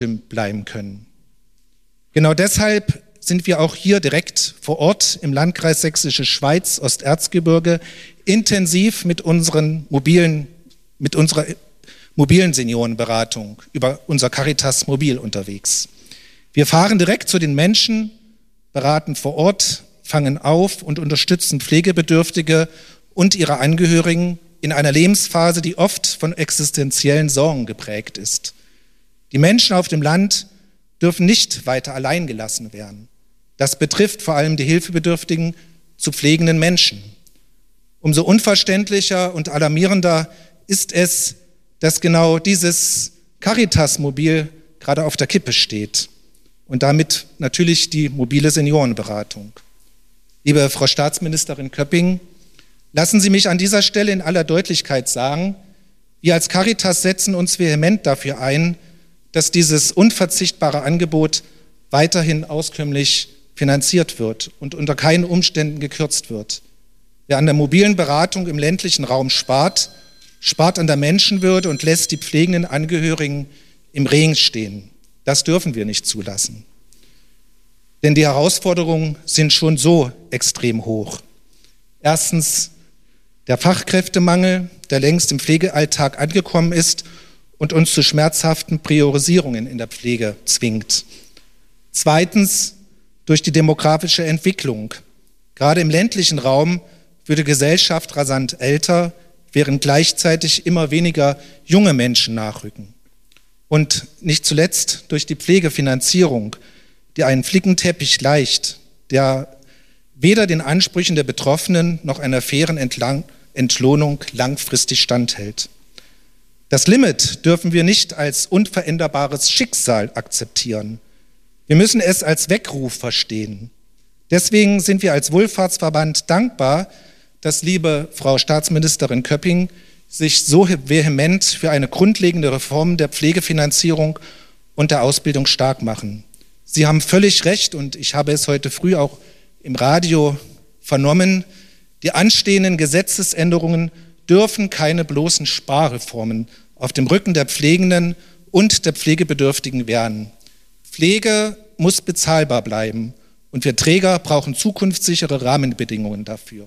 bleiben können. Genau deshalb sind wir auch hier direkt vor Ort im Landkreis Sächsische Schweiz, Osterzgebirge, intensiv mit unserer mobilen Seniorenberatung über unser Caritas Mobil unterwegs. Wir fahren direkt zu den Menschen, beraten vor Ort, fangen auf und unterstützen Pflegebedürftige und ihre Angehörigen in einer Lebensphase, die oft von existenziellen Sorgen geprägt ist. Die Menschen auf dem Land dürfen nicht weiter allein gelassen werden. Das betrifft vor allem die hilfebedürftigen zu pflegenden Menschen. Umso unverständlicher und alarmierender ist es, dass genau dieses Caritas-Mobil gerade auf der Kippe steht und damit natürlich die mobile Seniorenberatung. Liebe Frau Staatsministerin Köpping, lassen Sie mich an dieser Stelle in aller Deutlichkeit sagen, wir als Caritas setzen uns vehement dafür ein, dass dieses unverzichtbare Angebot weiterhin auskömmlich finanziert wird und unter keinen Umständen gekürzt wird. Wer an der mobilen Beratung im ländlichen Raum spart an der Menschenwürde und lässt die pflegenden Angehörigen im Regen stehen. Das dürfen wir nicht zulassen. Denn die Herausforderungen sind schon so extrem hoch. Erstens der Fachkräftemangel, der längst im Pflegealltag angekommen ist und uns zu schmerzhaften Priorisierungen in der Pflege zwingt. Zweitens durch die demografische Entwicklung. Gerade im ländlichen Raum wird die Gesellschaft rasant älter, während gleichzeitig immer weniger junge Menschen nachrücken. Und nicht zuletzt durch die Pflegefinanzierung, die einen Flickenteppich gleicht, der weder den Ansprüchen der Betroffenen noch einer fairen Entlohnung langfristig standhält. Das Limit dürfen wir nicht als unveränderbares Schicksal akzeptieren. Wir müssen es als Weckruf verstehen. Deswegen sind wir als Wohlfahrtsverband dankbar, dass liebe Frau Staatsministerin Köpping sich so vehement für eine grundlegende Reform der Pflegefinanzierung und der Ausbildung stark machen. Sie haben völlig recht und ich habe es heute früh auch im Radio vernommen, die anstehenden Gesetzesänderungen dürfen keine bloßen Sparreformen auf dem Rücken der Pflegenden und der Pflegebedürftigen werden. Pflege muss bezahlbar bleiben und wir Träger brauchen zukunftssichere Rahmenbedingungen dafür.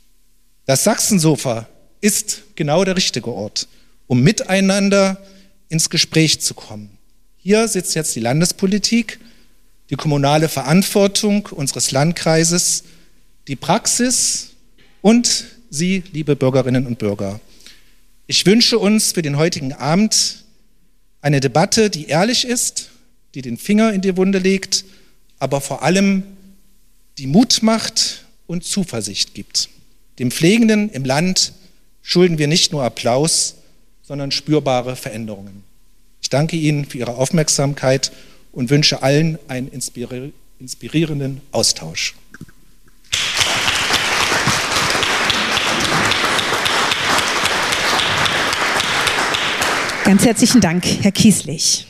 Das Sachsensofa ist genau der richtige Ort, um miteinander ins Gespräch zu kommen. Hier sitzt jetzt die Landespolitik, die kommunale Verantwortung unseres Landkreises, die Praxis und Sie, liebe Bürgerinnen und Bürger. Ich wünsche uns für den heutigen Abend eine Debatte, die ehrlich ist, die den Finger in die Wunde legt, aber vor allem die Mut macht und Zuversicht gibt. Dem Pflegenden im Land schulden wir nicht nur Applaus, sondern spürbare Veränderungen. Ich danke Ihnen für Ihre Aufmerksamkeit und wünsche allen einen inspirierenden Austausch. Ganz herzlichen Dank, Herr Kieslich.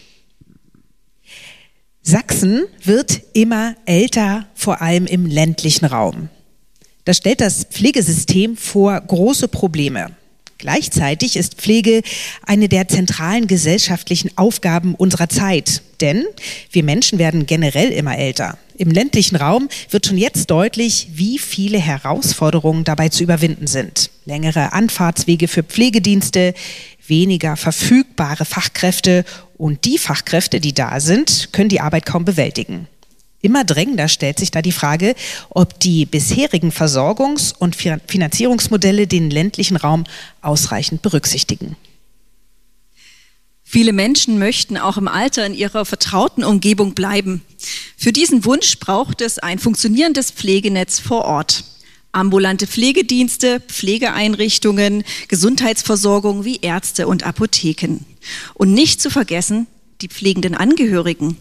Sachsen wird immer älter, vor allem im ländlichen Raum. Das stellt das Pflegesystem vor große Probleme. Gleichzeitig ist Pflege eine der zentralen gesellschaftlichen Aufgaben unserer Zeit. Denn wir Menschen werden generell immer älter. Im ländlichen Raum wird schon jetzt deutlich, wie viele Herausforderungen dabei zu überwinden sind. Längere Anfahrtswege für Pflegedienste, weniger verfügbare Fachkräfte und die Fachkräfte, die da sind, können die Arbeit kaum bewältigen. Immer drängender stellt sich da die Frage, ob die bisherigen Versorgungs- und Finanzierungsmodelle den ländlichen Raum ausreichend berücksichtigen. Viele Menschen möchten auch im Alter in ihrer vertrauten Umgebung bleiben. Für diesen Wunsch braucht es ein funktionierendes Pflegenetz vor Ort. Ambulante Pflegedienste, Pflegeeinrichtungen, Gesundheitsversorgung wie Ärzte und Apotheken. Und nicht zu vergessen, die pflegenden Angehörigen.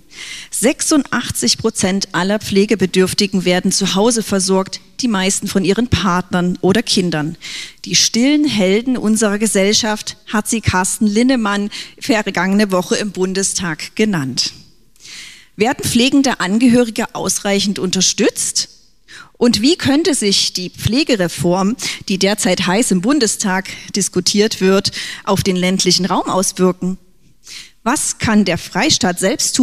86% aller Pflegebedürftigen werden zu Hause versorgt, die meisten von ihren Partnern oder Kindern. Die stillen Helden unserer Gesellschaft hat sie Carsten Linnemann vergangene Woche im Bundestag genannt. Werden pflegende Angehörige ausreichend unterstützt? Und wie könnte sich die Pflegereform, die derzeit heiß im Bundestag diskutiert wird, auf den ländlichen Raum auswirken? Was kann der Freistaat selbst tun?